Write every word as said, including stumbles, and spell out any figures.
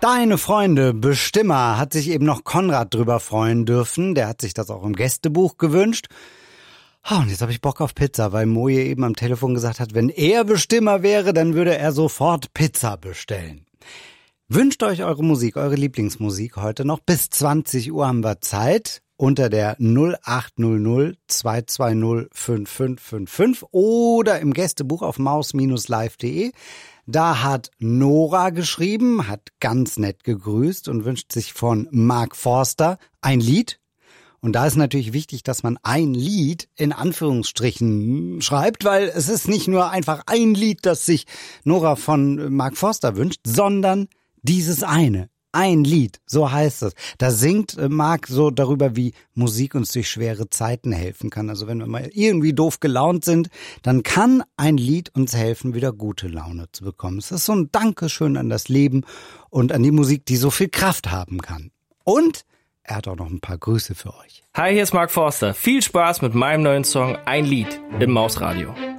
Deine Freunde, Bestimmer, hat sich eben noch Konrad drüber freuen dürfen. Der hat sich das auch im Gästebuch gewünscht. Oh, und jetzt habe ich Bock auf Pizza, weil Moje eben am Telefon gesagt hat, wenn er Bestimmer wäre, dann würde er sofort Pizza bestellen. Wünscht euch eure Musik, eure Lieblingsmusik heute noch. Bis zwanzig Uhr haben wir Zeit unter der null acht null null zwei zwei null fünf fünf fünf fünf oder im Gästebuch auf maus Bindestrich live punkt de. Da hat Nora geschrieben, hat ganz nett gegrüßt und wünscht sich von Mark Forster ein Lied. Und da ist natürlich wichtig, dass man ein Lied in Anführungsstrichen schreibt, weil es ist nicht nur einfach ein Lied, das sich Nora von Mark Forster wünscht, sondern dieses eine. Ein Lied, so heißt es. Da singt Marc so darüber, wie Musik uns durch schwere Zeiten helfen kann. Also wenn wir mal irgendwie doof gelaunt sind, dann kann ein Lied uns helfen, wieder gute Laune zu bekommen. Es ist so ein Dankeschön an das Leben und an die Musik, die so viel Kraft haben kann. Und er hat auch noch ein paar Grüße für euch. Hi, hier ist Mark Forster. Viel Spaß mit meinem neuen Song Ein Lied im Mausradio.